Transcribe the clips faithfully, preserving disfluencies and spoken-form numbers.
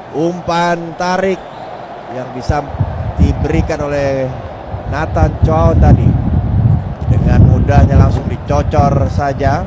Umpan tarik yang bisa diberikan oleh Nathan Chow tadi. Dengan mudahnya langsung dicocor saja.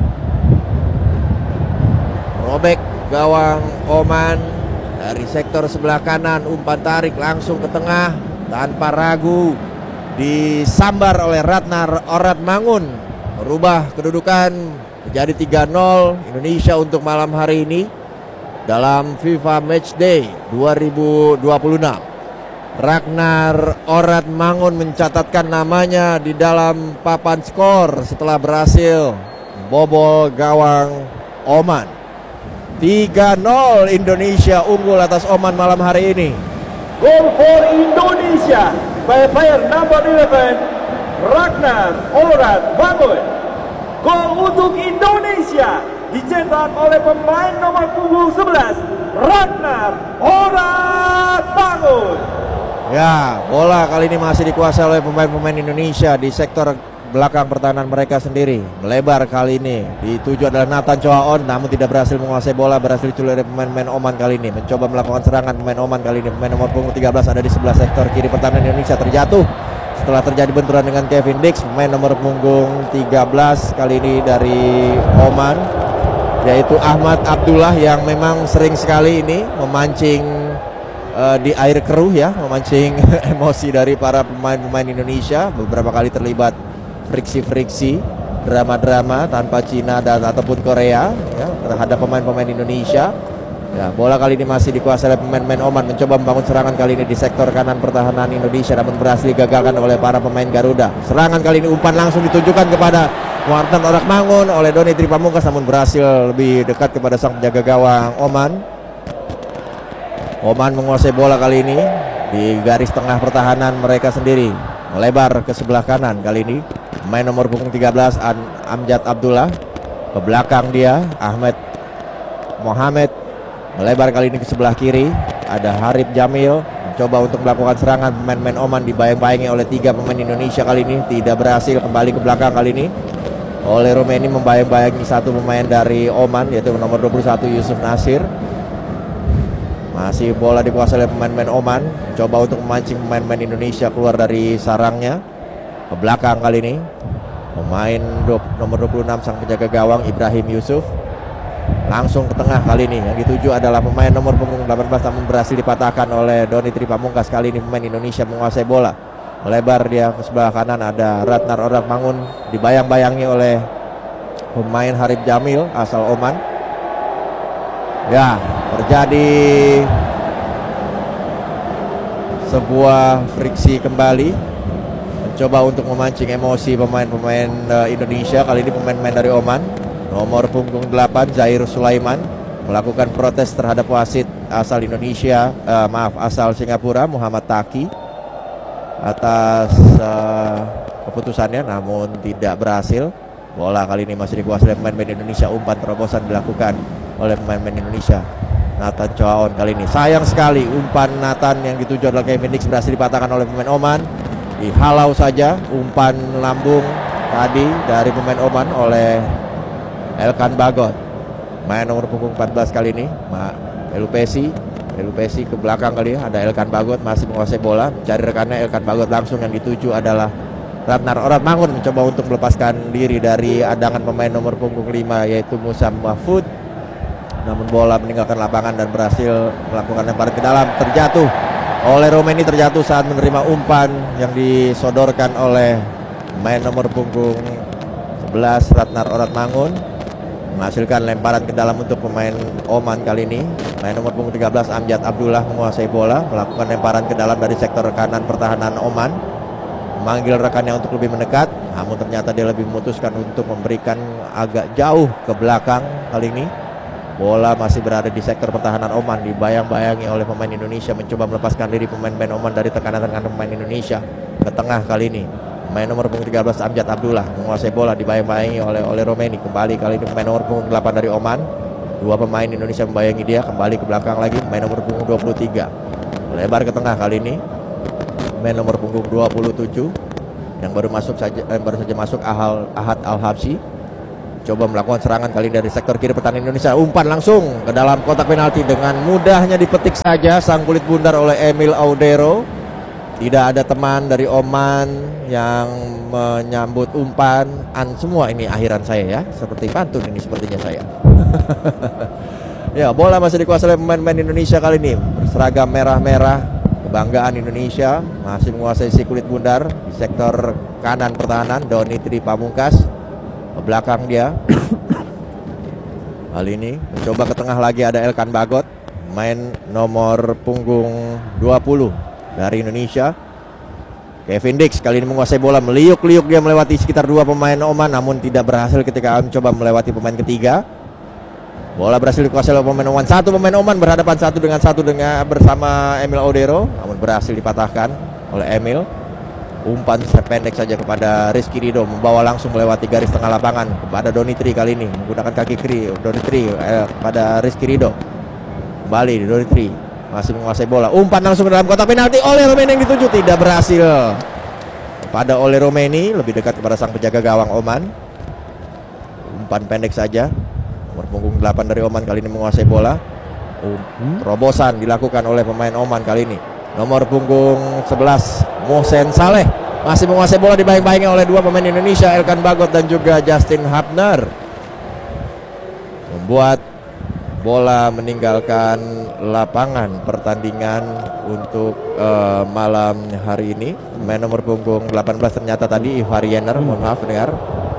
Robek gawang Oman dari sektor sebelah kanan. Umpan tarik langsung ke tengah tanpa ragu. Disambar oleh Ratnar Oratmangun. Merubah kedudukan menjadi tiga nol Indonesia untuk malam hari ini dalam FIFA Matchday dua ribu dua puluh enam. Ragnar Oratmangun mencatatkan namanya di dalam papan skor setelah berhasil membobol gawang Oman. tiga nol Indonesia unggul atas Oman malam hari ini. Goal for Indonesia by player number eleven Ragnar Oratmangun. Gol untuk Indonesia dicetak oleh pemain nomor punggung sebelas Ragnar Oratmangun. Ya, bola kali ini masih dikuasai oleh pemain-pemain Indonesia di sektor belakang pertahanan mereka sendiri. Melebar kali ini dituju adalah Nathan Chow, namun tidak berhasil menguasai bola. Berhasil diculik oleh pemain-pemain Oman kali ini. Mencoba melakukan serangan pemain Oman kali ini. Pemain nomor punggung tiga belas ada di sebelah sektor kiri pertahanan Indonesia, terjatuh setelah terjadi benturan dengan Kevin Dix. Pemain nomor punggung tiga belas kali ini dari Oman, yaitu Ahmad Abdullah, yang memang sering sekali ini memancing uh, di air keruh ya, memancing emosi dari para pemain-pemain Indonesia. Beberapa kali terlibat friksi-friksi, drama-drama tanpa Cina dan ataupun Korea ya, terhadap pemain-pemain Indonesia. Ya, bola kali ini masih dikuasai oleh pemain-pemain Oman. Mencoba membangun serangan kali ini di sektor kanan pertahanan Indonesia, namun berhasil digagalkan oleh para pemain Garuda. Serangan kali ini umpan langsung ditujukan kepada Nathan Oratmangun oleh Doni Tripamungkas, namun berhasil lebih dekat kepada sang penjaga gawang Oman. Oman menguasai bola kali ini di garis tengah pertahanan mereka sendiri. Melebar ke sebelah kanan kali ini. Pemain nomor punggung tiga belas Amjad Abdullah. Ke belakang dia Ahmed Mohamed. Melebar kali ini ke sebelah kiri. Ada Harib Jamil mencoba untuk melakukan serangan. Pemain-pemain Oman dibayang-bayangi oleh tiga pemain Indonesia kali ini. Tidak berhasil, kembali ke belakang kali ini oleh Romeni, membayang-bayangi satu pemain dari Oman, yaitu nomor dua puluh satu Yusuf Nasir. Masih bola dikuasai oleh pemain-pemain Oman. Coba untuk memancing pemain-pemain Indonesia keluar dari sarangnya. Ke belakang kali ini pemain nomor dua puluh enam sang penjaga gawang Ibrahim Yusuf. Langsung ke tengah kali ini. Yang dituju adalah pemain nomor punggung delapan belas, namun berhasil dipatahkan oleh Doni Tripamungkas. Kali ini pemain Indonesia menguasai bola. Melebar dia ke sebelah kanan. Ada Ratnar Oratmangun, dibayang-bayangi oleh pemain Harib Jamil asal Oman. Ya, terjadi sebuah friksi kembali. Mencoba untuk memancing emosi pemain-pemain uh, Indonesia. Kali ini pemain-pemain dari Oman. Nomor punggung delapan Zair Sulaiman melakukan protes terhadap wasit asal Indonesia, uh, maaf asal Singapura, Muhammad Taki, atas uh, keputusannya, namun tidak berhasil. Bola kali ini masih dikuasai oleh pemain-pemain Indonesia. Umpan terobosan dilakukan oleh pemain-pemain Indonesia. Nathan Chow kali ini, sayang sekali umpan Nathan yang dituju adalah Kevin Dix berhasil dipatahkan oleh pemain Oman. Dihalau saja umpan lambung tadi dari pemain Oman oleh Elkan Bagot. Main nomor punggung empat belas kali ini Elupesi. Elupesi ke belakang kali ya. Ada Elkan Bagot masih menguasai bola, mencari rekannya. Elkan Bagot langsung, yang dituju adalah Ratnar Oratmangun, mencoba untuk melepaskan diri dari adangan pemain nomor punggung lima yaitu Musa Mahfud. Namun bola meninggalkan lapangan dan berhasil melakukan lemparan ke dalam. Terjatuh oleh Romeni, terjatuh saat menerima umpan yang disodorkan oleh main nomor punggung sebelas Ratnar Oratmangun. Menghasilkan lemparan ke dalam untuk pemain Oman kali ini. Main nomor punggung tiga belas Amjad Abdullah menguasai bola, melakukan lemparan ke dalam dari sektor kanan pertahanan Oman. Memanggil rekannya untuk lebih mendekat, namun ternyata dia lebih memutuskan untuk memberikan agak jauh ke belakang kali ini. Bola masih berada di sektor pertahanan Oman, dibayang-bayangi oleh pemain Indonesia. Mencoba melepaskan diri pemain-pemain Oman dari tekanan-tekanan pemain Indonesia. Ke tengah kali ini pemain nomor punggung tiga belas Amjad Abdullah menguasai bola, dibayang-bayangi oleh oleh Romeni. Kembali kali ini pemain nomor punggung delapan dari Oman. Dua pemain Indonesia membayangi dia, kembali ke belakang lagi pemain nomor punggung dua puluh tiga. Melebar ke tengah kali ini pemain nomor punggung dua puluh tujuh yang baru masuk saja eh, baru saja masuk Ahal, Ahad Al-Habsyi. Coba melakukan serangan kali dari sektor kiri pertahanan Indonesia. Umpan langsung ke dalam kotak penalti, dengan mudahnya dipetik saja sang kulit bundar oleh Emil Audero. Tidak ada teman dari Oman yang menyambut umpan. An semua ini akhiran saya ya, seperti pantun ini sepertinya saya. Ya, bola masih dikuasai oleh pemain-pemain Indonesia kali ini berseragam merah-merah. Kebanggaan Indonesia masih menguasai si kulit bundar di sektor kanan pertahanan. Doni Tri Pamungkas ke belakang dia. Kali ini mencoba ke tengah lagi, ada Elkan Bagot, main nomor punggung dua puluh dari Indonesia. Kevin Dix kali ini menguasai bola, meliuk-liuk dia melewati sekitar dua pemain Oman, namun tidak berhasil ketika mencoba melewati pemain ketiga. Bola berhasil dikuasai oleh pemain Oman. Satu pemain Oman berhadapan satu dengan satu dengan bersama Emil Audero, namun berhasil dipatahkan oleh Emil. Umpan pendek saja kepada Rizky Ridho, membawa langsung melewati garis tengah lapangan kepada Doni Tri kali ini menggunakan kaki kiri. Doni Tri eh, kepada Rizky Ridho. Kembali Doni Tri masih menguasai bola. Umpan langsung ke dalam kotak penalti oleh Romeni yang dituju, tidak berhasil. Kepada oleh Romeni, lebih dekat kepada sang penjaga gawang Oman. Umpan pendek saja. Nomor punggung delapan dari Oman kali ini menguasai bola. Terobosan dilakukan oleh pemain Oman kali ini. Nomor punggung sebelas Mohsen Saleh masih menguasai bola, dibayang-bayangi oleh dua pemain Indonesia, Elkan Bagot dan juga Justin Hapner. Membuat bola meninggalkan lapangan pertandingan untuk uh, malam hari ini. Pemain nomor punggung delapan belas ternyata tadi Ivar Yenner, mohon maaf dengar.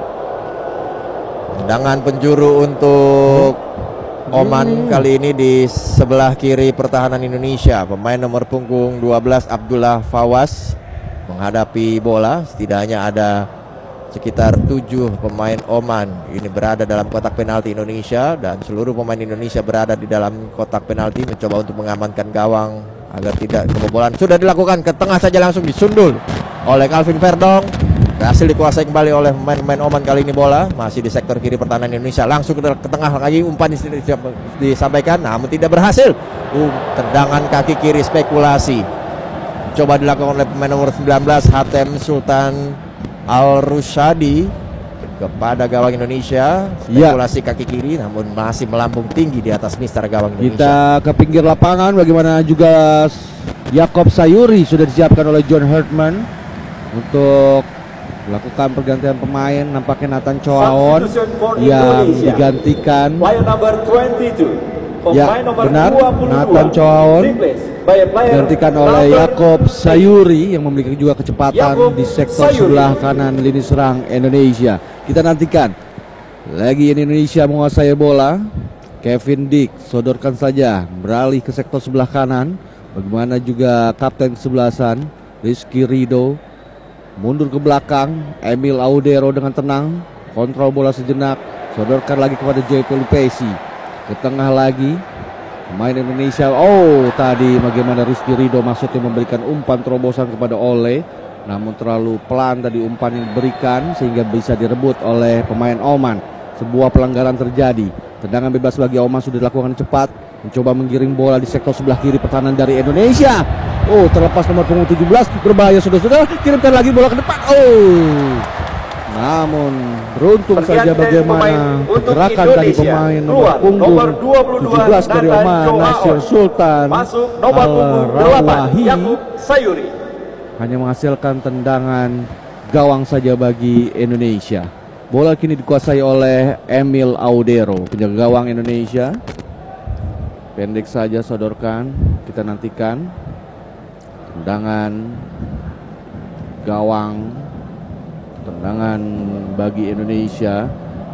Tendangan penjuru untuk Oman kali ini di sebelah kiri pertahanan Indonesia. Pemain nomor punggung dua belas Abdullah Fawaz menghadapi bola. Setidaknya ada sekitar tujuh pemain Oman ini berada dalam kotak penalti Indonesia, dan seluruh pemain Indonesia berada di dalam kotak penalti mencoba untuk mengamankan gawang agar tidak kebobolan. Sudah dilakukan, ke tengah saja langsung disundul oleh Calvin Verdong. Berhasil dikuasai kembali oleh pemain-pemain Oman kali ini bola. Masih di sektor kiri pertahanan Indonesia. Langsung ke, ke tengah lagi, umpan disampaikan namun tidak berhasil. Uh, tendangan kaki kiri spekulasi. Coba dilakukan oleh pemain nomor sembilan belas Hatem Sultan Al-Rushadi kepada gawang Indonesia. Spekulasi ya, kaki kiri namun masih melambung tinggi di atas mister gawang Indonesia. Kita ke pinggir lapangan, bagaimana juga Yakob Sayuri sudah disiapkan oleh John Hartman untuk melakukan pergantian pemain. Nampaknya Nathan Choaon yang digantikan. Ya, benar, Nathan Choaon digantikan oleh Yakob Sayuri yang memiliki juga kecepatan di sektor sebelah kanan lini serang Indonesia. Kita nantikan lagi Indonesia menguasai bola. Kevin Dix sodorkan saja, beralih ke sektor sebelah kanan. Bagaimana juga kapten kesebelasan Rizky Ridho mundur ke belakang. Emil Audero dengan tenang kontrol bola sejenak, sodorkan lagi kepada Joy Pelupesi. Ke tengah lagi pemain Indonesia. Oh, tadi bagaimana Rizky Ridho maksudnya memberikan umpan terobosan kepada Ole, namun terlalu pelan tadi umpan yang diberikan sehingga bisa direbut oleh pemain Oman. Sebuah pelanggaran terjadi. Tendangan bebas bagi Oman sudah dilakukan cepat, mencoba menggiring bola di sektor sebelah kiri pertahanan dari Indonesia. Oh, terlepas nomor punggung tujuh belas, berbahaya saudara-saudara. Kirimkan lagi bola ke depan. Oh, namun beruntung saja bagaimana pergerakan dari pemain nomor punggung tujuh belas dari Oman, Nasir Sultan Al-Rawahi, hanya menghasilkan tendangan gawang saja bagi Indonesia. Bola kini dikuasai oleh Emil Audero, penjaga gawang Indonesia. Pendek saja sodorkan, kita nantikan tendangan gawang, tendangan bagi Indonesia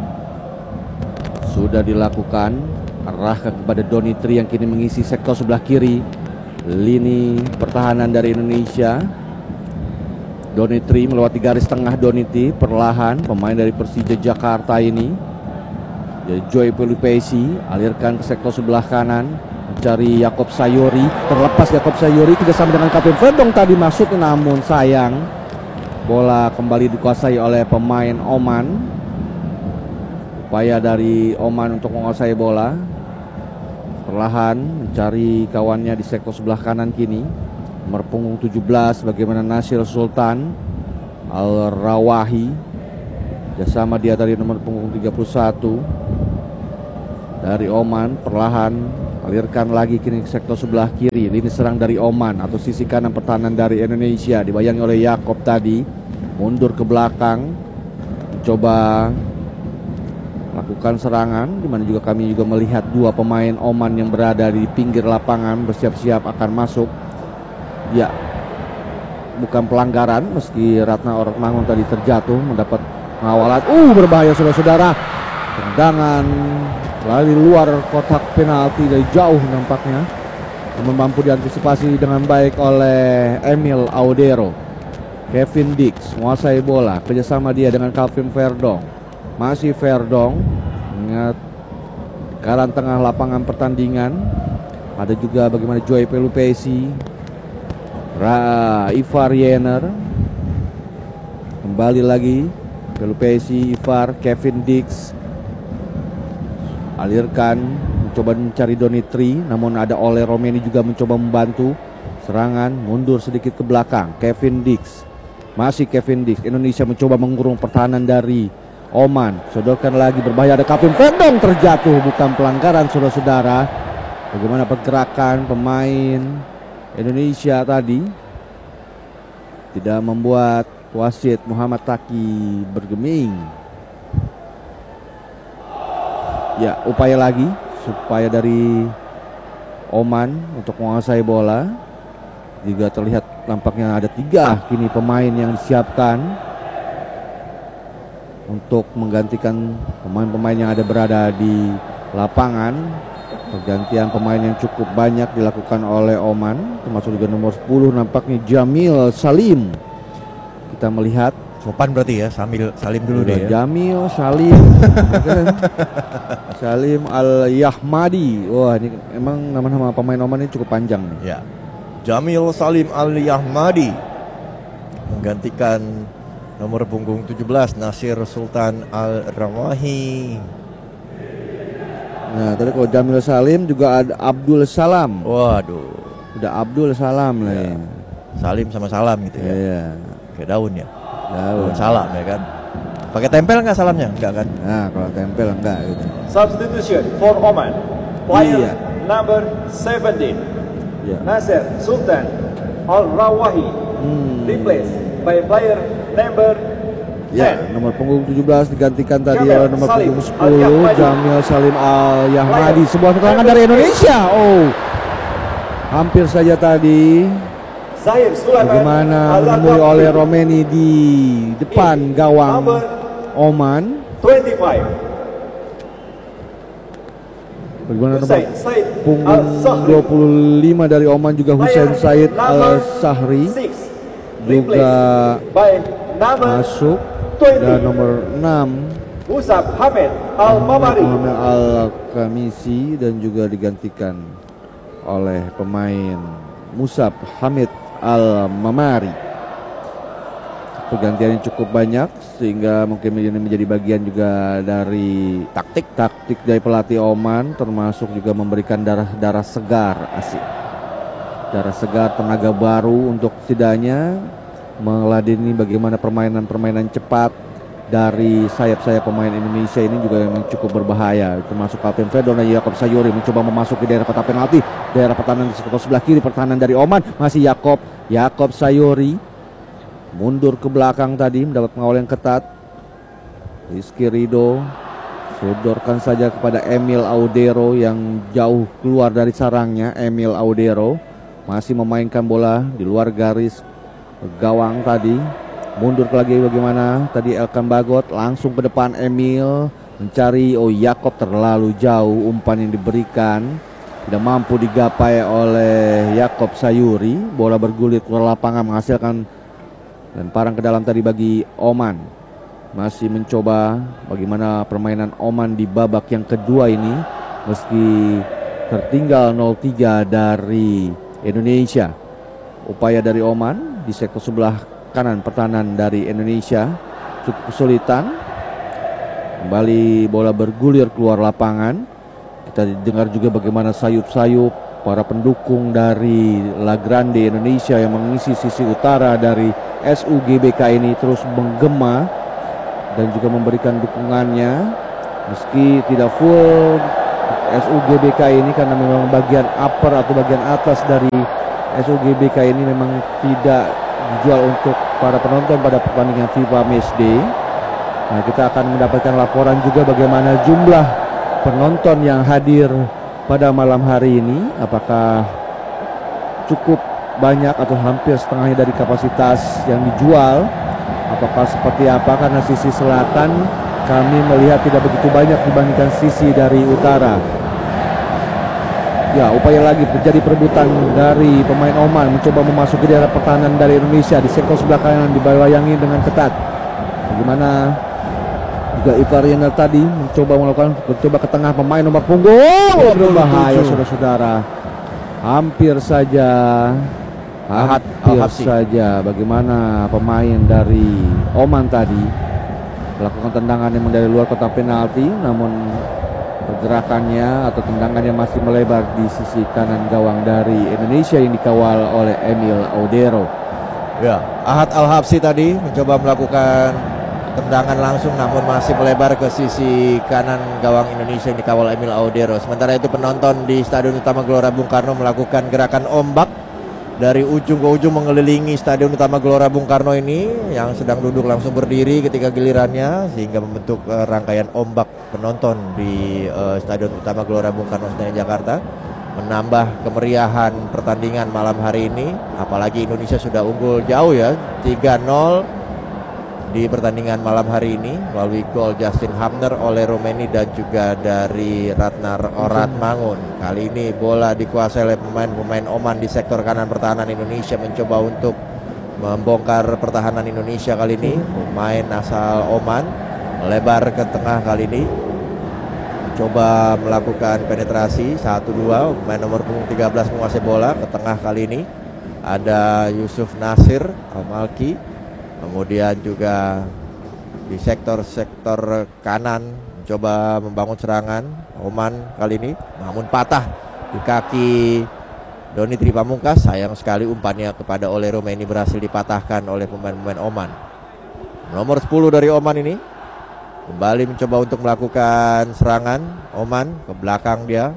sudah dilakukan, arahkan kepada Doni Tri yang kini mengisi sektor sebelah kiri lini pertahanan dari Indonesia. Doni Tri melewati garis tengah. Doni Tri perlahan, pemain dari Persija Jakarta ini. Jadi Joy Pelupesi alirkan ke sektor sebelah kanan, mencari Yakob Sayuri. Terlepas Yakob Sayuri kerjasama dengan Kapten Verdong tadi masuk, namun sayang bola kembali dikuasai oleh pemain Oman. Upaya dari Oman untuk menguasai bola, perlahan mencari kawannya di sektor sebelah kanan kini. Nomor punggung tujuh belas bagaimana Nasir Sultan Al-Rawahi. Bersama dia tadi nomor punggung tiga puluh satu dari Oman, perlahan alirkan lagi kini sektor sebelah kiri. Lini serang dari Oman atau sisi kanan pertahanan dari Indonesia dibayangi oleh Yakob tadi, mundur ke belakang, mencoba lakukan serangan, dimana juga kami juga melihat dua pemain Oman yang berada di pinggir lapangan bersiap-siap akan masuk. Ya, bukan pelanggaran meski Ratna Oratmangun tadi terjatuh mendapat pengawalan. Uh, berbahaya saudara-saudara. Tendangan lari luar kotak penalti dari jauh nampaknya, namun mampu diantisipasi dengan baik oleh Emil Audero. Kevin Dix menguasai bola, kerjasama dia dengan Calvin Verdong. Masih Verdong, ingat kanan tengah lapangan pertandingan. Ada juga bagaimana Joy Pelupesi, Ra Ivar Yener, kembali lagi Pelupesi, Ivar, Kevin Dix, alirkan, mencoba mencari Donitri, namun ada Ole Romeni juga mencoba membantu serangan, mundur sedikit ke belakang. Kevin Dix, masih Kevin Dix. Indonesia mencoba mengurung pertahanan dari Oman. Sodorkan lagi, berbahaya, ada Calvin Verdong terjatuh, bukan pelanggaran saudara-saudara. Bagaimana pergerakan pemain Indonesia tadi tidak membuat wasit Muhammad Taki bergeming. Ya, upaya lagi supaya dari Oman untuk menguasai bola. Juga terlihat nampaknya ada tiga kini pemain yang disiapkan untuk menggantikan pemain-pemain yang ada berada di lapangan. Pergantian pemain yang cukup banyak dilakukan oleh Oman, termasuk juga nomor sepuluh nampaknya Jamil Salim. Kita melihat sopan berarti ya, Samil Salim dulu deh ya. Jamil Salim Salim Al-Yahmadi. Wah, ini emang nama-nama pemain Oman ini cukup panjang nih. Ya. Jamil Salim Al-Yahmadi menggantikan nomor punggung tujuh belas Nasir Sultan Al-Ramahi. Nah, tadi kalau Jamil Salim juga ada Abdul Salam. Waduh, udah Abdul Salam lah ya. Salim sama salam gitu ya. Iya. Kayak daun ya. Daun. Salam ya kan. Pakai tempel nggak salamnya? Enggak kan? Nah, kalau tempel enggak gitu. Substitution for Oman. Player Iya. number seventeen. Ya. Nasir Sultan Al-Rawahi. Hmm. Replaced by player number Ya, ten. nomor punggung tujuh belas digantikan tadi Jamil oleh nomor Salim punggung sepuluh Al-Yahmadi. Jamil Salim Al-Yahmadi. Sebuah serangan dari Indonesia. Oh, hampir saja tadi Zahir Sulaiman bagaimana menemui oleh Romeni di depan gawang Oman. twenty-five. Bagaimana nomor Hussein Said punggung Al-Sahri. dua puluh lima dari Oman juga Hussein Said Al-Sahri six. juga By number masuk, twenty. dan nomor enam Musab Hamid Al-Mamari. Muhammad Al-Kamisi, dan juga digantikan oleh pemain Musab Hamid Al-Mamari. Pergantian yang cukup banyak sehingga mungkin ini menjadi bagian juga dari taktik-taktik dari pelatih Oman, termasuk juga memberikan darah-darah segar, asik. Darah segar, tenaga baru untuk setidaknya meladeni bagaimana permainan-permainan cepat dari sayap-sayap pemain Indonesia ini juga yang cukup berbahaya, termasuk Calvin Verdong dan Yakob Sayuri mencoba memasuki daerah kotak penalti, daerah pertahanan di sebelah kiri pertahanan dari Oman. Masih Yakob Yakob Sayuri mundur ke belakang tadi, mendapat pengawal yang ketat. Rizky Ridho sodorkan saja kepada Emil Audero yang jauh keluar dari sarangnya. Emil Audero masih memainkan bola di luar garis gawang tadi. Mundur lagi bagaimana tadi Elkan Bagot, langsung ke depan Emil mencari, oh Yakob terlalu jauh, umpan yang diberikan tidak mampu digapai oleh Yakob Sayuri. Bola bergulir keluar lapangan menghasilkan lemparan ke dalam tadi bagi Oman. Masih mencoba bagaimana permainan Oman di babak yang kedua ini meski tertinggal nol tiga dari Indonesia. Upaya dari Oman di sektor sebelah kanan pertahanan dari Indonesia cukup kesulitan. Kembali bola bergulir keluar lapangan. Kita dengar juga bagaimana sayup-sayup para pendukung dari La Grande Indonesia yang mengisi sisi utara dari S U G B K ini terus menggema dan juga memberikan dukungannya meski tidak full S U G B K ini, karena memang bagian upper atau bagian atas dari S U G B K ini memang tidak dijual untuk para penonton pada pertandingan FIFA Matchday. Nah, kita akan mendapatkan laporan juga bagaimana jumlah penonton yang hadir pada malam hari ini, apakah cukup banyak atau hampir setengahnya dari kapasitas yang dijual, apakah seperti apa, karena sisi selatan kami melihat tidak begitu banyak dibandingkan sisi dari utara. Ya, upaya lagi terjadi perebutan dari pemain Oman mencoba memasuki daerah pertahanan dari Indonesia di sektor sebelah kanan, dibayangi dengan ketat. Bagaimana juga Ivarianer tadi mencoba melakukan mencoba ke tengah pemain nomor punggung. Oh, berbahaya saudara-saudara. Hampir saja hampir saja bagaimana pemain dari Oman tadi melakukan tendangan yang dari luar kotak penalti, namun pergerakannya atau tendangannya masih melebar di sisi kanan gawang dari Indonesia yang dikawal oleh Emil Audero. Ya, Ahad Al-Habsyi tadi mencoba melakukan tendangan langsung namun masih melebar ke sisi kanan gawang Indonesia yang dikawal Emil Audero. Sementara itu penonton di Stadion Utama Gelora Bung Karno melakukan gerakan ombak dari ujung ke ujung mengelilingi Stadion Utama Gelora Bung Karno ini, yang sedang duduk langsung berdiri ketika gilirannya, sehingga membentuk uh, rangkaian ombak penonton di uh, Stadion Utama Gelora Bung Karno Senayan Jakarta, menambah kemeriahan pertandingan malam hari ini. Apalagi Indonesia sudah unggul jauh ya, tiga nol di pertandingan malam hari ini melalui gol Justin Hubner oleh Romeni dan juga dari Ratnar Oratmangun. Kali ini bola dikuasai oleh pemain-pemain Oman di sektor kanan pertahanan Indonesia, mencoba untuk membongkar pertahanan Indonesia kali ini. Pemain asal Oman melebar ke tengah kali ini, coba melakukan penetrasi satu dua. Pemain nomor punggung tiga belas menguasai bola ke tengah kali ini. Ada Yusuf Nasir Al-Malki. Kemudian juga di sektor-sektor kanan mencoba membangun serangan Oman kali ini, namun patah di kaki Doni Tri Pamungkas. Sayang sekali umpannya kepada oleh Romeni berhasil dipatahkan oleh pemain-pemain Oman. Nomor sepuluh dari Oman ini kembali mencoba untuk melakukan serangan. Oman ke belakang, dia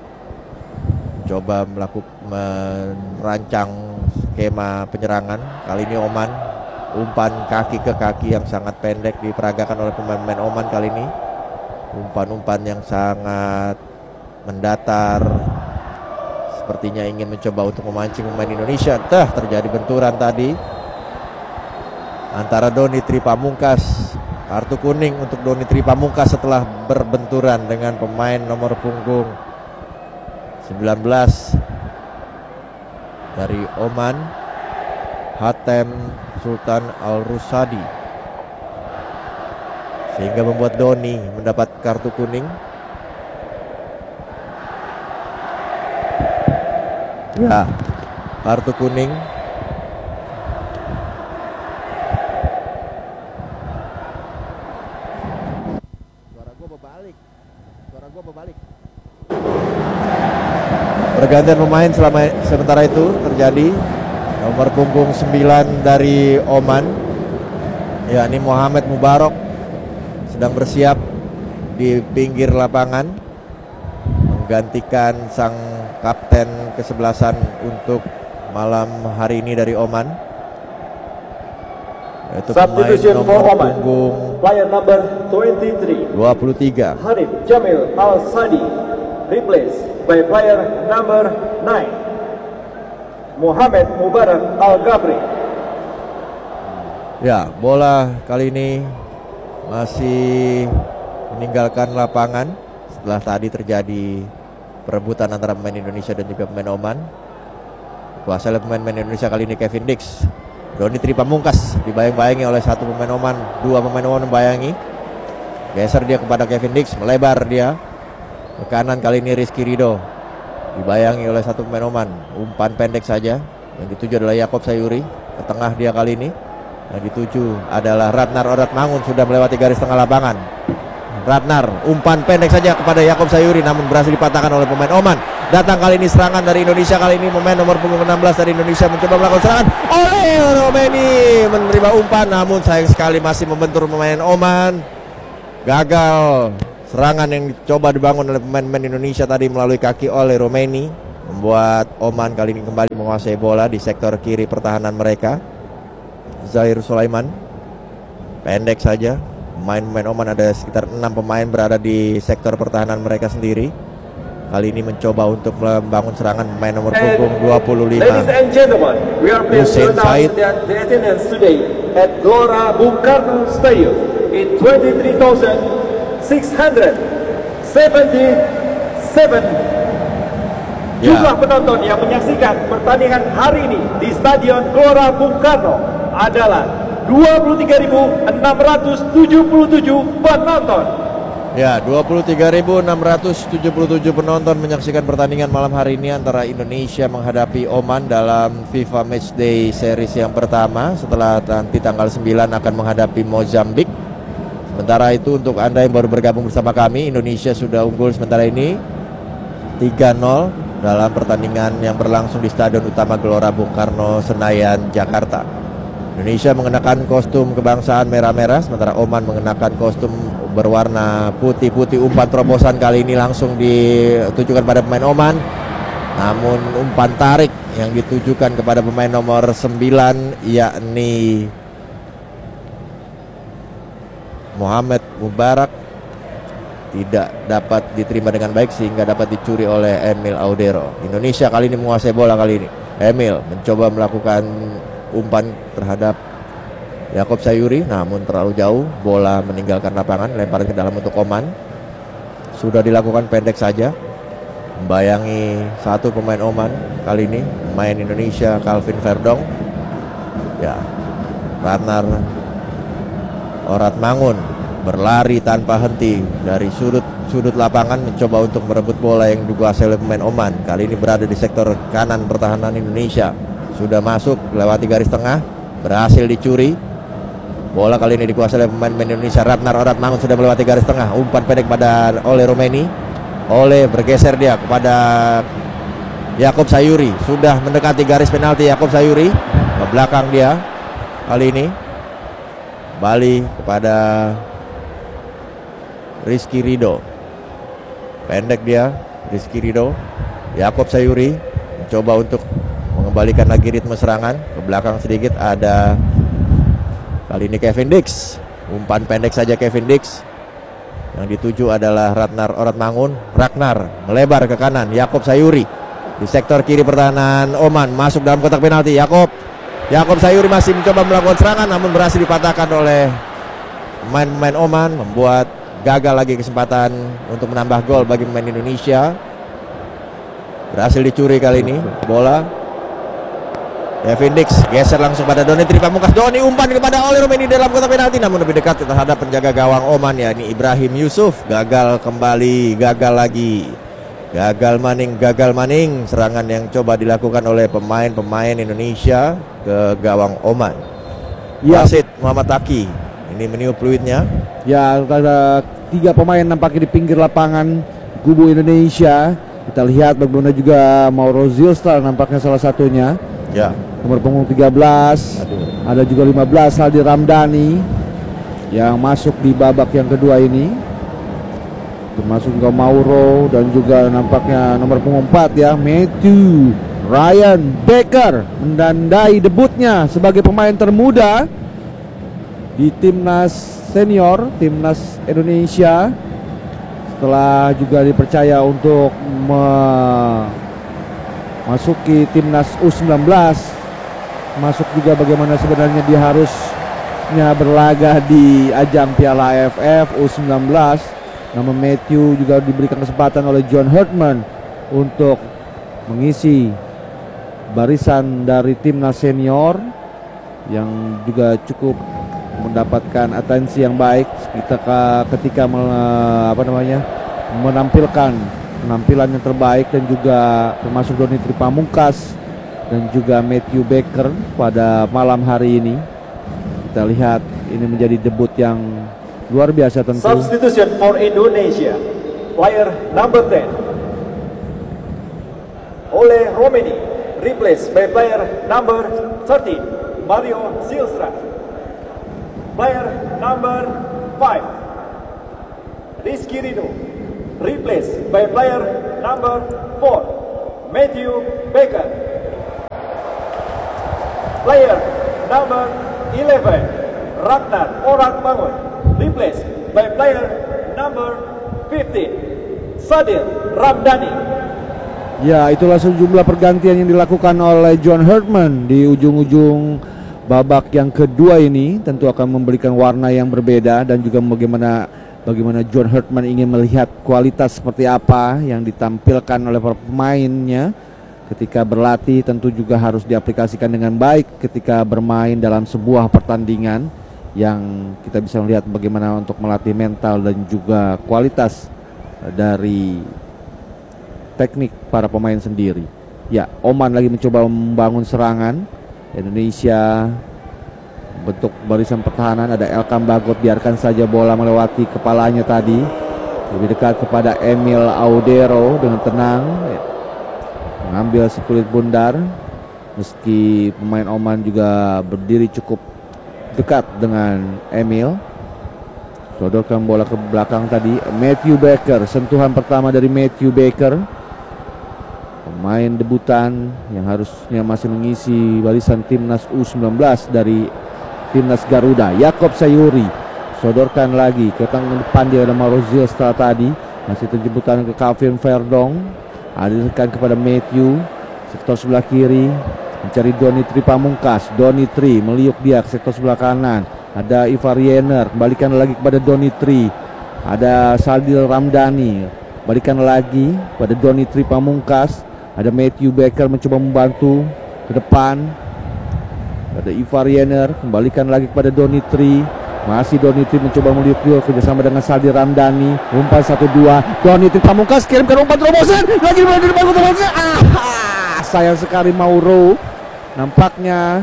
coba melakukan merancang skema penyerangan. Kali ini Oman umpan kaki ke kaki yang sangat pendek diperagakan oleh pemain-pemain Oman kali ini. Umpan-umpan yang sangat mendatar, sepertinya ingin mencoba untuk memancing pemain Indonesia. Tah, terjadi benturan tadi antara Doni Tri Pamungkas. Kartu kuning untuk Doni Tri Pamungkas setelah berbenturan dengan pemain nomor punggung sembilan belas dari Oman, Hatem Sultan Al-Rusadi, sehingga membuat Doni mendapat kartu kuning. Ya, kartu kuning. Suara gua berbalik. Suara gua berbalik. Pergantian pemain selama sementara itu terjadi. Nomor punggung sembilan dari Oman, yakni Muhammad Mubarok, sedang bersiap di pinggir lapangan menggantikan sang kapten kesebelasan untuk malam hari ini dari Oman, yaitu pemain nomor punggung player number twenty-three, dua puluh tiga, Hanif Jamil Al-Sadi, replaced by player number nine, Muhammad Mubarak Al-Gabri. Ya, bola kali ini masih meninggalkan lapangan setelah tadi terjadi perebutan antara pemain Indonesia dan juga pemain Oman. Kuasa oleh pemain-pemain Indonesia kali ini Kevin Dix. Doni Tri Pamungkas dibayang-bayangi oleh satu pemain Oman, dua pemain Oman membayangi. Geser dia kepada Kevin Dix, melebar dia ke kanan kali ini Rizky Ridho. Dibayangi oleh satu pemain Oman, umpan pendek saja. Yang dituju adalah Yakob Sayuri. Ke tengah dia kali ini. Yang dituju adalah Ratnar Oratmangun, sudah melewati garis tengah lapangan. Ratnar, umpan pendek saja kepada Yakob Sayuri, namun berhasil dipatahkan oleh pemain Oman. Datang kali ini serangan dari Indonesia. Kali ini pemain nomor punggung enam belas dari Indonesia mencoba melakukan serangan. Oleh Romeni menerima umpan, namun sayang sekali masih membentur pemain Oman. Gagal serangan yang dicoba dibangun oleh pemain-pemain Indonesia tadi melalui kaki oleh Romeni, membuat Oman kali ini kembali menguasai bola di sektor kiri pertahanan mereka. Zahir Sulaiman pendek saja. Pemain-pemain Oman ada sekitar enam pemain berada di sektor pertahanan mereka sendiri. Kali ini mencoba untuk membangun serangan pemain nomor punggung dua puluh lima. Ladies and gentlemen, we are pleased to announce that the attendance today at Gelora Bung Karno Stadium in twenty-three thousand six hundred seventy-seven. Ya. Jumlah penonton yang menyaksikan pertandingan hari ini di Stadion Gelora Bung Karno adalah dua puluh tiga ribu enam ratus tujuh puluh tujuh penonton. Ya, dua puluh tiga ribu enam ratus tujuh puluh tujuh penonton menyaksikan pertandingan malam hari ini antara Indonesia menghadapi Oman dalam FIFA Matchday Series yang pertama. Setelah nanti tanggal sembilan akan menghadapi Mozambik. Sementara itu untuk Anda yang baru bergabung bersama kami, Indonesia sudah unggul sementara ini tiga nol dalam pertandingan yang berlangsung di Stadion Utama Gelora Bung Karno, Senayan, Jakarta. Indonesia mengenakan kostum kebangsaan merah-merah, sementara Oman mengenakan kostum berwarna putih-putih. Umpan terobosan kali ini langsung ditujukan pada pemain Oman, namun umpan tarik yang ditujukan kepada pemain nomor sembilan yakni Muhammad Mubarak tidak dapat diterima dengan baik sehingga dapat dicuri oleh Emil Audero. Indonesia kali ini menguasai bola kali ini. Emil mencoba melakukan umpan terhadap Yakob Sayuri, namun terlalu jauh, bola meninggalkan lapangan, lempar ke dalam untuk Oman. Sudah dilakukan pendek saja, membayangi satu pemain Oman kali ini, pemain Indonesia Calvin Verdong. Ya, Ratnar Oratmangun berlari tanpa henti dari sudut sudut lapangan mencoba untuk merebut bola yang dikuasai oleh pemain Oman. Kali ini berada di sektor kanan pertahanan Indonesia. Sudah masuk lewati garis tengah, berhasil dicuri. Bola kali ini dikuasai oleh pemain Indonesia. Ratnar Oratmangun sudah melewati garis tengah. Umpan pendek pada oleh Romeni. Oleh bergeser dia kepada Yakob Sayuri. Sudah mendekati garis penalti Yakob Sayuri. Ke belakang dia kali ini. Kembali kepada Rizky Ridho. Pendek dia Rizky Ridho. Yakob Sayuri mencoba untuk mengembalikan lagi ritme serangan. Ke belakang sedikit ada kali ini Kevin Dix. Umpan pendek saja Kevin Dix. Yang dituju adalah Ratnar Oratmangun. Ragnar melebar ke kanan. Yakob Sayuri di sektor kiri pertahanan Oman masuk dalam kotak penalti. Yakob Yakob Sayuri masih mencoba melakukan serangan, namun berhasil dipatahkan oleh pemain-pemain Oman, membuat gagal lagi kesempatan untuk menambah gol bagi pemain Indonesia. Berhasil dicuri kali ini bola. Kevin Dix geser langsung pada Doni Tripamungkas. Doni umpan kepada Oleh Romeni dalam kotak penalti, namun lebih dekat terhadap penjaga gawang Oman, yakni Ibrahim Yusuf. Gagal kembali, gagal lagi, gagal maning, gagal maning. Serangan yang coba dilakukan oleh pemain-pemain Indonesia ke gawang Oman. Ya. Wasit Muhammad Taki ini meniup fluidnya. Ya, ada tiga pemain nampaknya di pinggir lapangan kubu Indonesia. Kita lihat bagaimana juga Mauro Zilstra nampaknya salah satunya. Ya. Nomor punggung tiga belas. Aduh. Ada juga lima belas Aldi Ramdhani yang masuk di babak yang kedua ini. Termasuk juga Mauro dan juga nampaknya nomor punggung empat ya, Matthew Ryan Baker mendandai debutnya sebagai pemain termuda di timnas senior, timnas Indonesia, setelah juga dipercaya untuk memasuki timnas U sembilan belas. Masuk juga bagaimana sebenarnya dia harusnya berlaga di ajang Piala A F F U sembilan belas. Nama Matthew juga diberikan kesempatan oleh John Herdman untuk mengisi barisan dari timnas senior yang juga cukup mendapatkan atensi yang baik ketika ketika apa namanya menampilkan penampilan yang terbaik, dan juga termasuk Doni Tripamungkas dan juga Matthew Baker pada malam hari ini. Kita lihat ini menjadi debut yang luar biasa tentu. Substitution for Indonesia, player number ten. Romania, replaced by player number thirteen, Mario Zylstra. Player number five, Rizky Ridho, replaced by player number four, Matthew Baker. Player number eleven, Ragnar Orang Bangun, replaced by player number fifteen, Sadil Ramdhani. Ya, itulah sejumlah pergantian yang dilakukan oleh John Herdman di ujung-ujung babak yang kedua ini. Tentu akan memberikan warna yang berbeda dan juga bagaimana bagaimana John Herdman ingin melihat kualitas seperti apa yang ditampilkan oleh para pemainnya ketika berlatih. Tentu juga harus diaplikasikan dengan baik ketika bermain dalam sebuah pertandingan, yang kita bisa melihat bagaimana untuk melatih mental dan juga kualitas dari teknik para pemain sendiri. Ya, Oman lagi mencoba membangun serangan. Indonesia bentuk barisan pertahanan, ada Elkam Bagot, biarkan saja bola melewati kepalanya tadi. Lebih dekat kepada Emil Audero dengan tenang, mengambil si kulit bundar. Meski pemain Oman juga berdiri cukup dekat dengan Emil. Sodorkan bola ke belakang tadi, Matthew Baker, sentuhan pertama dari Matthew Baker, pemain debutan yang harusnya masih mengisi barisan timnas U sembilan belas dari timnas Garuda. Yakob Sayuri sodorkan lagi ke tangan depan, dia ada Mauro Zylstra tadi, masih terjemputan ke Calvin Verdong, alirkan kepada Matthew, sektor sebelah kiri mencari Doni Tri Pamungkas. Doni Tri meliuk dia ke sektor sebelah kanan, ada Ivar Yener, kembalikan lagi kepada Doni Tri, ada Sadil Ramdhani, balikan lagi pada Doni Tri Pamungkas, ada Matthew Baker mencoba membantu ke depan, ada Ivar Yener, kembalikan lagi kepada Doni Tri, masih Doni Tri mencoba meliuk dia kerjasama dengan Sadil Ramdhani, umpan satu dua, Doni Tri Pamungkas kirimkan umpan terobosan, lagi di depan terobosan, ah, sayang sekali Mauro, nampaknya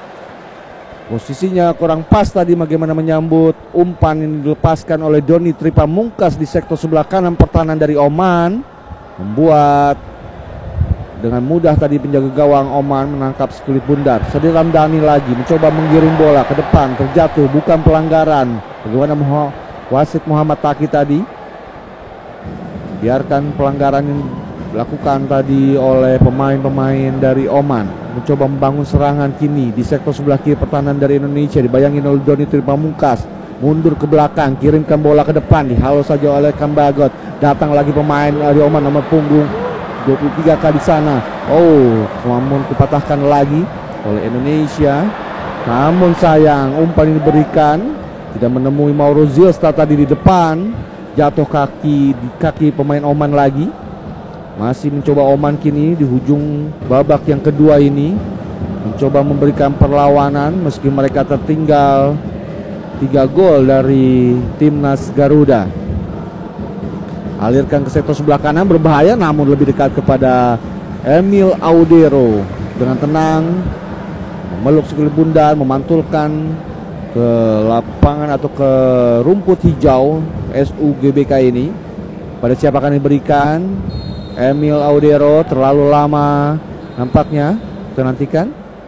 posisinya kurang pas tadi bagaimana menyambut umpan yang dilepaskan oleh Doni Tri Pamungkas di sektor sebelah kanan pertahanan dari Oman, membuat dengan mudah tadi penjaga gawang Oman menangkap sekulit bundar. Sadil Ramdhani lagi mencoba menggiring bola ke depan, terjatuh, bukan pelanggaran. Bagaimana wasit Muhammad Taki tadi, biarkan pelanggaran yang dilakukan tadi oleh pemain-pemain dari Oman. Mencoba membangun serangan kini di sektor sebelah kiri pertahanan dari Indonesia, dibayangin oleh Doni Tri Pamungkas, mundur ke belakang, kirimkan bola ke depan, dihalau saja oleh Kambagot. Datang lagi pemain dari Oman nomor punggung dua puluh tiga kali sana. Oh, namun dipatahkan lagi oleh Indonesia. Namun sayang, umpan ini diberikan tidak menemui Mauro Zylstra tadi di depan, jatuh kaki di kaki pemain Oman lagi. Masih mencoba Oman kini di hujung babak yang kedua ini, mencoba memberikan perlawanan meski mereka tertinggal tiga gol dari timnas Garuda. Alirkan ke sektor sebelah kanan, berbahaya namun lebih dekat kepada Emil Audero, dengan tenang memeluk sekulit bundar, memantulkan ke lapangan atau ke rumput hijau S U G B K ini. Pada siapa akan diberikan? Emil Audero, terlalu lama nampaknya, kita nantikan.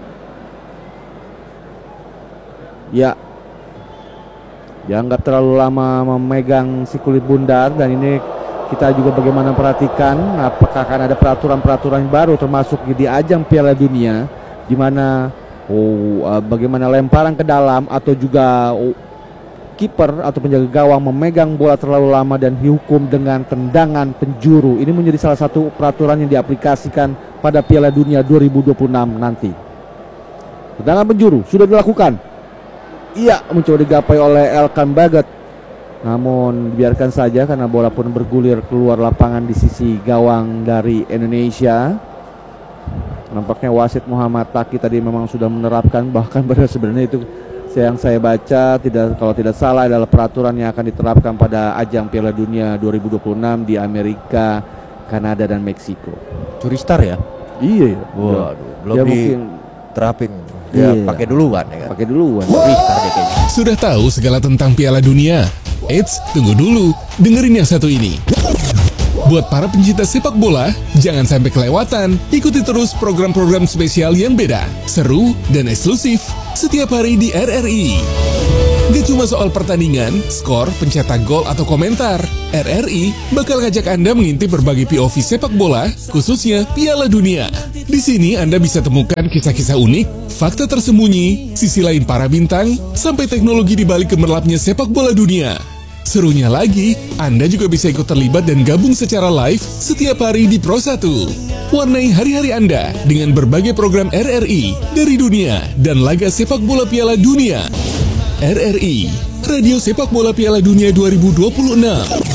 Ya, dianggap terlalu lama memegang si kulit bundar, dan ini kita juga bagaimana perhatikan apakah akan ada peraturan-peraturan baru termasuk di ajang Piala Dunia, di mana oh, uh, bagaimana lemparan ke dalam atau juga oh, kiper atau penjaga gawang memegang bola terlalu lama dan dihukum dengan tendangan penjuru. Ini menjadi salah satu peraturan yang diaplikasikan pada Piala Dunia dua ribu dua puluh enam nanti. Tendangan penjuru sudah dilakukan. Iya, mencoba digapai oleh Elkam Bagot, namun biarkan saja karena bola pun bergulir keluar lapangan di sisi gawang dari Indonesia. Nampaknya wasit Muhammad Taki tadi memang sudah menerapkan, bahkan pada sebenarnya itu yang saya baca tidak, kalau tidak salah adalah peraturan yang akan diterapkan pada ajang Piala Dunia dua ribu dua puluh enam di Amerika, Kanada dan Meksiko. Curi star ya? Iya. Waduh, belum ya, mungkin diterapin. Ya, iya, pakai duluan ya kan? Pakai duluan. Curi star deh kayaknya. Sudah tahu segala tentang Piala Dunia? Eits, tunggu dulu. Dengerin yang satu ini. Buat para pencinta sepak bola, jangan sampai kelewatan. Ikuti terus program-program spesial yang beda, seru, dan eksklusif setiap hari di R R I. Gak cuma soal pertandingan, skor, pencetak gol, atau komentar. R R I bakal ngajak Anda mengintip berbagai P O V sepak bola, khususnya Piala Dunia. Di sini Anda bisa temukan kisah-kisah unik, fakta tersembunyi, sisi lain para bintang, sampai teknologi di balik gemerlapnya sepak bola dunia. Serunya lagi, Anda juga bisa ikut terlibat dan gabung secara live setiap hari di Pro satu. Warnai hari-hari Anda dengan berbagai program R R I dari dunia dan laga sepak bola Piala Dunia. R R I, Radio Sepak Bola Piala Dunia dua ribu dua puluh enam.